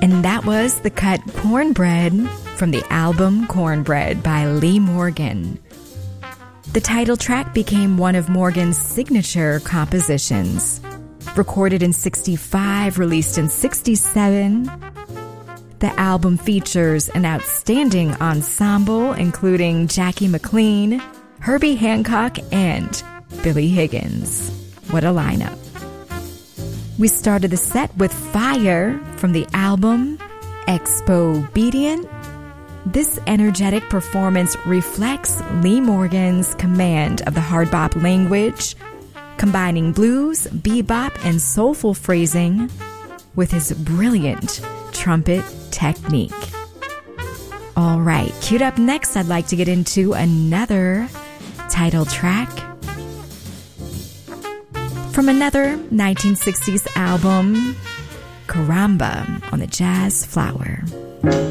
And that was the cut Cornbread from the album Cornbread by Lee Morgan. The title track became one of Morgan's signature compositions. Recorded in '65, released in '67, the album features an outstanding ensemble including Jackie McLean, Herbie Hancock, and Billy Higgins. What a lineup. We started the set with Fire from the album Expobedient. This energetic performance reflects Lee Morgan's command of the hard bop language, combining blues, bebop, and soulful phrasing with his brilliant trumpet technique. All right, queued up next, I'd like to get into another title track from another 1960s album, Caramba, on the Jazz Flower.